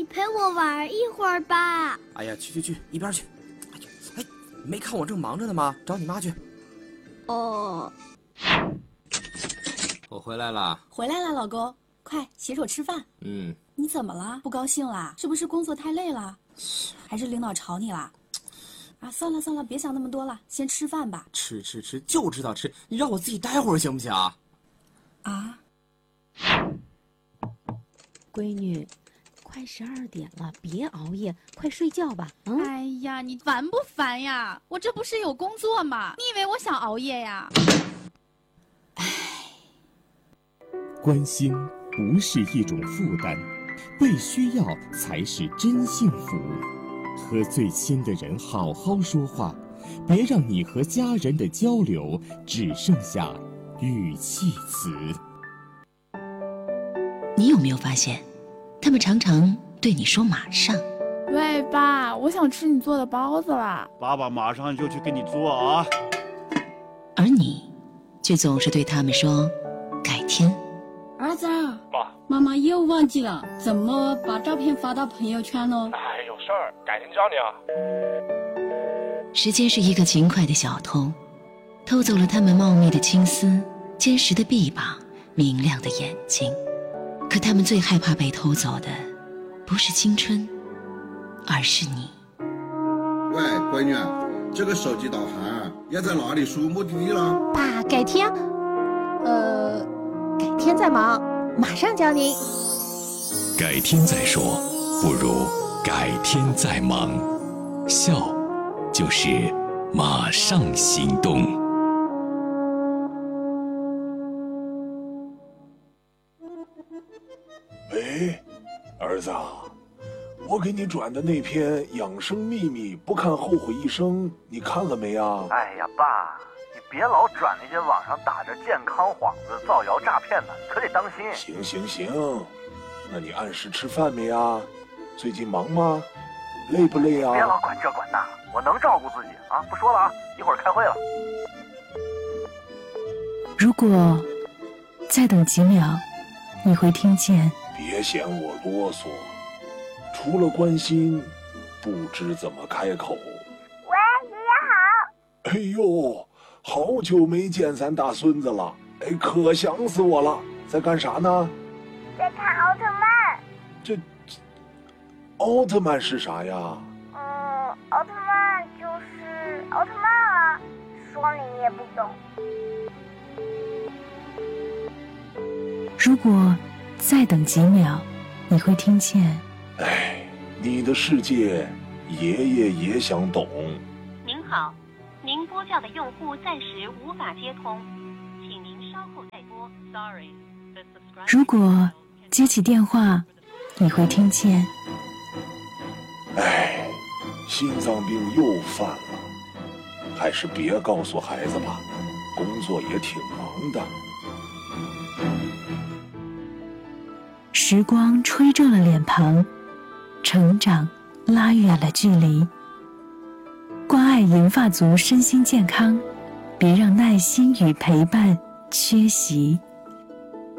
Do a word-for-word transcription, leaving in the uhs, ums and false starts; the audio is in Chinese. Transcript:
陪我玩一会儿吧。 哎呀，去去去，一边去！哎呀，哎，没看我正忙着呢吗？找你妈去。 哦， 我回来了。 回来了，老公，快洗手吃饭。 嗯。 你怎么了？不高兴啦？是不是工作太累了？还是领导吵你啦？啊，算了算了，别想那么多了，先吃饭吧。 吃吃吃，就知道吃，你让我自己待会儿行不行啊？ 啊， 闺女，快十二点了，别熬夜，快睡觉吧。嗯。 哎呀，你烦不烦呀？我这不是有工作吗？你以为我想熬夜呀？ 唉， 关心不是一种负担，被需要才是真幸福。和最亲的人好好说话，别让你和家人的交流只剩下语气词。 你有没有发现，他们常常对你说马上。 喂，爸，我想吃你做的包子啦。 爸爸马上就去给你做啊。 而你却总是对他们说改天。 儿子，爸，妈妈又忘记了怎么把照片发到朋友圈喽。 哎，有事儿，改天教你啊。 时间是一个勤快的小偷，偷走了他们茂密的青丝、坚实的臂膀、明亮的眼睛。可他们最害怕被偷走的，不是青春，而是你。 喂，闺女，这个手机导航要在哪里输目的地了？ 爸，改天，呃，改天再忙，马上教您。 改天再说，不如改天再忙。笑，就是马上行动。 喂，儿子，我给你转的那篇养生秘密不看后悔一生，你看了没啊？ 哎呀，爸，你别老转那些网上打着健康幌子造谣诈骗的，可得当心。 行行行，那你按时吃饭没啊？最近忙吗？累不累啊？ 别老管这管那，我能照顾自己啊！不说了啊，一会儿开会了。 如果再等几秒，你会听见。 别嫌我啰嗦，除了关心，不知怎么开口。 喂，爷爷好。 哎呦，好久没见咱大孙子了，哎，可想死我了。在干啥呢？ 在看奥特曼。 这，奥特曼是啥呀？ 嗯，奥特曼就是奥特曼啊，说你也不懂。 如果再等几秒，你会听见。 哎，你的世界，爷爷也想懂。 您好，您拨叫的用户暂时无法接通，请您稍后再拨。Sorry。 如果接起电话，你会听见。 哎，心脏病又犯了，还是别告诉孩子吧，工作也挺忙的。 时光吹皱了脸庞，成长拉远了距离。关爱银发族身心健康，别让耐心与陪伴缺席。